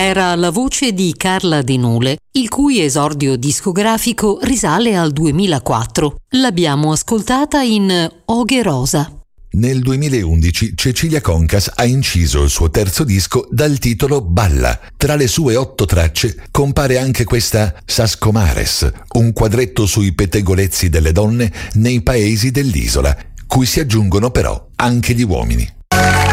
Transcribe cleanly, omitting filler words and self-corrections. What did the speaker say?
era la voce di Carla De Nule, il cui esordio discografico risale al 2004. L'abbiamo ascoltata in Oghe Rosa. Nel 2011 Cecilia Concas ha inciso il suo terzo disco dal titolo Balla. Tra le sue 8 tracce compare anche questa Sascomares, un quadretto sui pettegolezzi delle donne nei paesi dell'isola, cui si aggiungono però anche gli uomini.